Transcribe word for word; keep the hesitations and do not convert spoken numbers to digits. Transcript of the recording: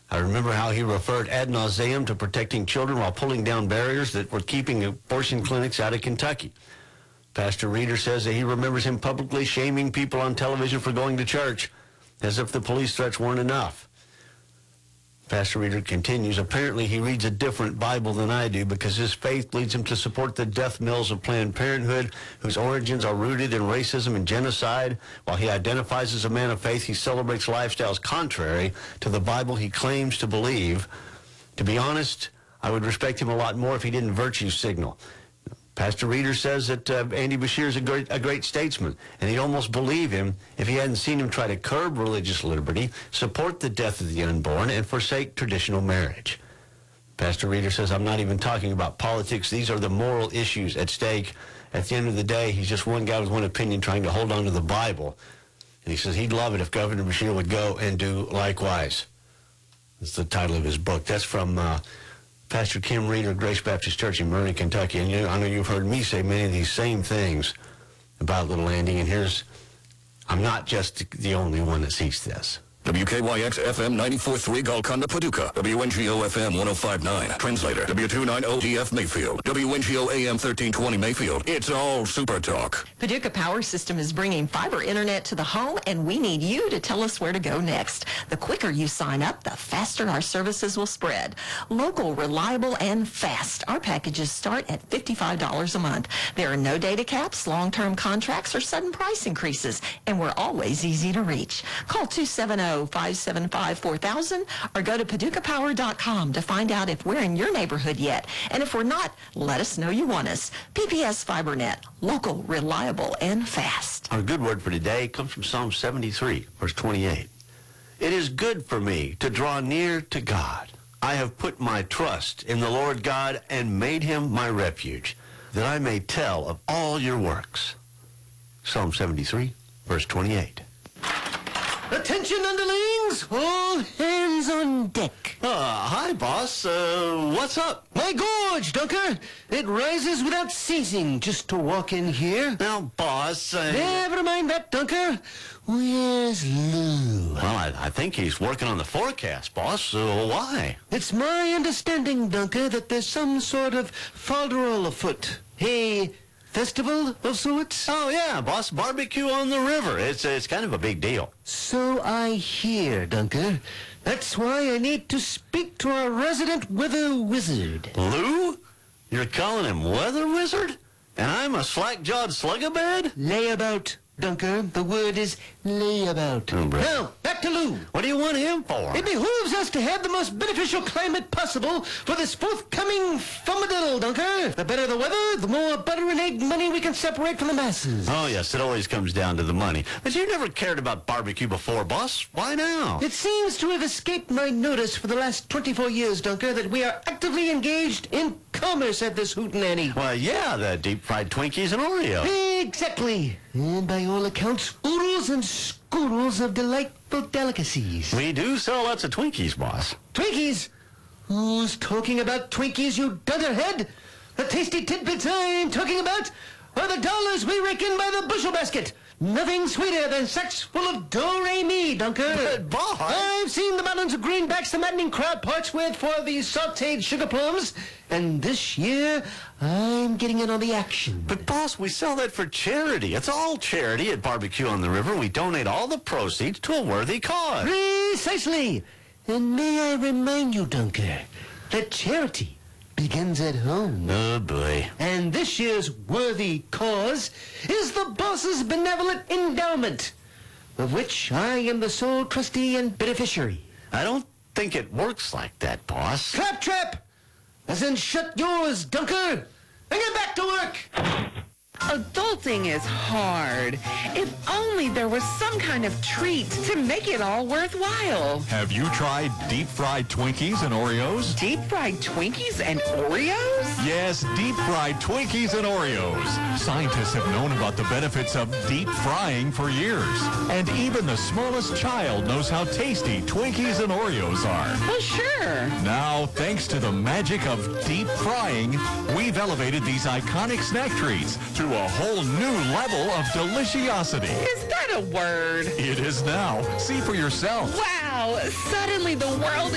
I remember how he referred ad nauseum to protecting children while pulling down barriers that were keeping abortion clinics out of Kentucky. Pastor Reeder says that he remembers him publicly shaming people on television for going to church, as if the police threats weren't enough. Pastor Reeder continues, apparently he reads a different Bible than I do because his faith leads him to support the death mills of Planned Parenthood, whose origins are rooted in racism and genocide. While he identifies as a man of faith, he celebrates lifestyles contrary to the Bible he claims to believe. To be honest, I would respect him a lot more if he didn't virtue signal. Pastor Reeder says that uh, Andy Beshear is a great, a great statesman, and he'd almost believe him if he hadn't seen him try to curb religious liberty, support the death of the unborn, and forsake traditional marriage. Pastor Reeder says, I'm not even talking about politics. These are the moral issues at stake. At the end of the day, he's just one guy with one opinion trying to hold on to the Bible. And he says he'd love it if Governor Beshear would go and do likewise. That's the title of his book. That's from... Uh, Pastor Kim Reeder, Grace Baptist Church in Murray, Kentucky. And you know, I know you've heard me say many of these same things about little Andy. And here's, I'm not just the only one that sees this. W K Y X F M ninety-four point three Golconda, Paducah. W N G O F M one oh five point nine. Translator. W two ninety D F Mayfield. W N G O A M thirteen twenty Mayfield. It's all Super Talk. Paducah Power System is bringing fiber internet to the home, and we need you to tell us where to go next. The quicker you sign up, the faster our services will spread. Local, reliable, and fast. Our packages start at fifty-five dollars a month. There are no data caps, long-term contracts, or sudden price increases, and we're always easy to reach. Call two seven zero, five seven five, four thousand or go to paducah power dot com to find out if we're in your neighborhood yet. And if we're not, let us know you want us. P P S FiberNet, local, reliable, and fast. Our good word for today comes from Psalm seventy-three, verse twenty-eight. It is good for me to draw near to God. I have put my trust in the Lord God and made him my refuge, that I may tell of all your works. Psalm seventy-three, verse twenty-eight. Attention, underlings! All hands on deck. Uh, hi, boss. Uh, what's up? My gorge, Dunker. It rises without ceasing just to walk in here. Now, boss, uh... Never mind that, Dunker. Where's Lou? Well, I, I think he's working on the forecast, boss. So why? It's my understanding, Dunker, that there's some sort of folderol afoot. Hey... festival of sorts? Oh, yeah, boss. Barbecue on the river. It's it's kind of a big deal. So I hear, Dunker. That's why I need to speak to our resident weather wizard. Lou? You're calling him weather wizard? And I'm a slack-jawed slugabed? Layabout, Dunker. The word is layabout. Oh, brother. Now, back to Lou. What do you want him for? It behooves us to have the most beneficial climate possible for this forthcoming fumadiddle, Dunker. The better the weather, the more butter and egg money we can separate from the masses. Oh, yes, it always comes down to the money. But you never cared about barbecue before, boss. Why now? It seems to have escaped my notice for the last twenty-four years, Dunker, that we are actively engaged in commerce at this hootenanny. Well, yeah, the deep-fried Twinkies and Oreos. Exactly. And by all accounts, oodles and scoodles of delightful delicacies. We do sell lots of Twinkies, boss. Twinkies? Who's talking about Twinkies, you dunderhead? The tasty tidbits I'm talking about are the dollars we rake in by the bushel basket. Nothing sweeter than sacks full of do-re-mi, Dunker. But, boss... I've seen the mountains of greenbacks the maddening crowd parts with for the sautéed sugar plums. And this year, I'm getting in on the action. But, boss, we sell that for charity. It's all charity at Barbecue on the River. We donate all the proceeds to a worthy cause. Precisely. And may I remind you, Dunker, that charity begins at home. Oh, boy. And this year's worthy cause is the boss's benevolent endowment, of which I am the sole trustee and beneficiary. I don't think it works like that, boss. Claptrap! As in shut yours, Dunker, and get back to work! Adulting is hard. If only there was some kind of treat to make it all worthwhile. Have you tried deep-fried Twinkies and Oreos? Deep-fried Twinkies and Oreos? Yes, deep-fried Twinkies and Oreos. Scientists have known about the benefits of deep frying for years. And even the smallest child knows how tasty Twinkies and Oreos are. Well, sure. Now, thanks to the magic of deep frying, we've elevated these iconic snack treats to a whole new level of deliciosity. Is that a word? It is now. See for yourself. Wow, suddenly the world